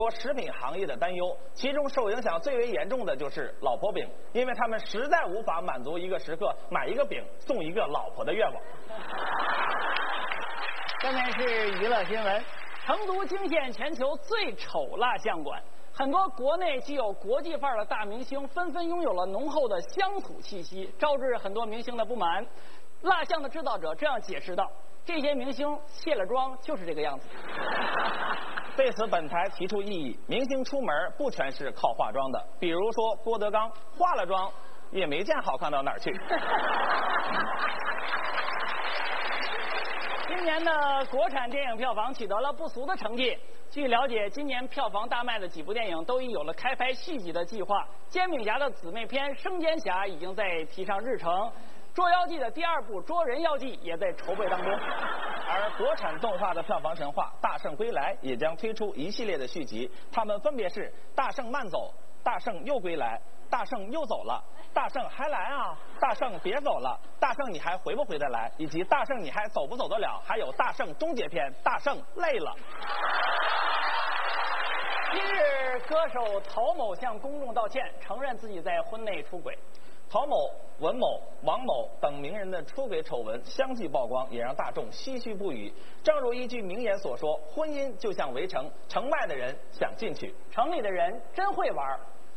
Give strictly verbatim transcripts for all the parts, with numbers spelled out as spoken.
说食品行业的担忧，其中受影响最为严重的就是老婆饼，因为他们实在无法满足一个食客买一个饼送一个老婆的愿望。 下面是娱乐新闻，成都惊现全球最丑蜡像馆，很多国内具有国际范儿的大明星纷纷拥有了浓厚的乡土气息，招致很多明星的不满。蜡像的制造者这样解释道：这些明星卸了妆就是这个样子。 对此，本台提出异议：明星出门不全是靠化妆的，比如说郭德纲化了妆，也没见好看到哪儿去。 今年的国产电影票房取得了不俗的成绩。据了解，今年票房大卖的几部电影都已有了开拍续集的计划。煎饼侠的姊妹篇《生煎侠》已经在提上日程。捉妖记的第二部《捉人妖记》也在筹备当中， 而国产动画的票房神话《大圣归来》也将推出一系列的续集，它们分别是《大圣慢走》、《大圣又归来》、《大圣又走了》、《大圣还来啊》、《大圣别走了》、《大圣你还回不回得来》，以及《大圣你还走不走得了》，还有《大圣终结篇》《大圣累了》。 今日，歌手陶某向公众道歉，承认自己在婚内出轨。 陶某、文某、王某等名人的出轨丑闻相继曝光，也让大众唏嘘不已。正如一句名言所说：“婚姻就像围城，城外的人想进去， 城里的人真会玩。”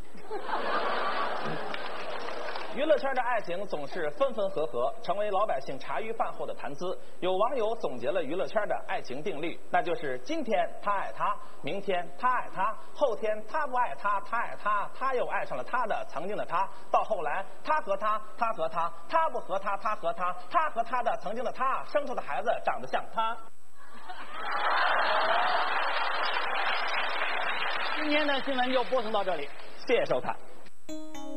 娱乐圈的爱情总是分分合合，成为老百姓茶余饭后的谈资。有网友总结了娱乐圈的爱情定律，那就是今天他爱他，明天他爱他，后天他不爱他，他爱他，他又爱上了他的曾经的他，到后来他和他，他和他，他不和他，他和他，他和他的曾经的他生出的孩子长得像他。 今天的新闻就播送到这里， 谢谢收看。